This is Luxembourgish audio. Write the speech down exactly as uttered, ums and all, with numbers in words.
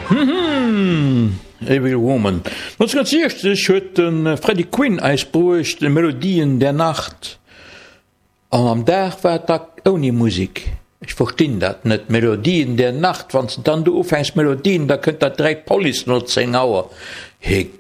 Mhm. Every Woman. neunzehnhundertsechzig huet den Freddie Quinn eisbrucht de Melodien der Nacht. An am Dach war da ohne Musik. Ich verstehe dat net Melodien der Nacht, wann dann du aufhängst Melodien, da könnt dat drei Police nur zehn Auer. He